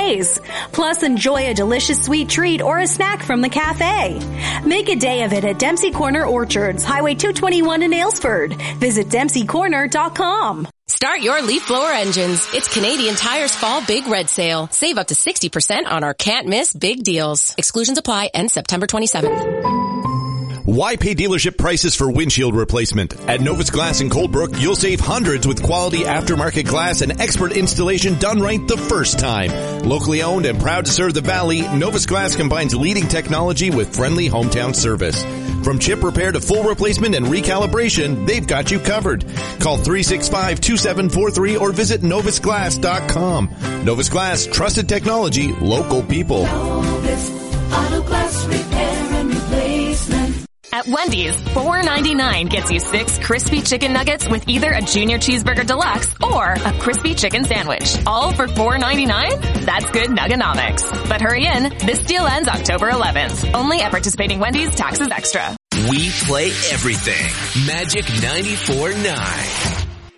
days. Plus, enjoy a delicious sweet treat or a snack from the cafe. Make a day of it at Dempsey Corner Orchards, Highway 221 in Aylesford. Visit DempseyCorner.com. Start your leaf blower engines. It's Canadian Tire's Fall Big Red Sale. Save up to 60% on our can't miss big deals. Exclusions apply. End September 27th. Why pay dealership prices for windshield replacement? At Novus Glass in Coldbrook, you'll save hundreds with quality aftermarket glass and expert installation done right the first time. Locally owned and proud to serve the Valley, Novus Glass combines leading technology with friendly hometown service. From chip repair to full replacement and recalibration, they've got you covered. Call 365-2743 or visit novusglass.com. Novus Glass, trusted technology, local people. Novus Auto Glass Repair and Replacement. At Wendy's, $4.99 gets you 6 crispy chicken nuggets with either a Junior Cheeseburger Deluxe or a crispy chicken sandwich. All for $4.99? That's good Nugganomics. But hurry in, this deal ends October 11th. Only at participating Wendy's, taxes extra. We play everything. Magic 94.9.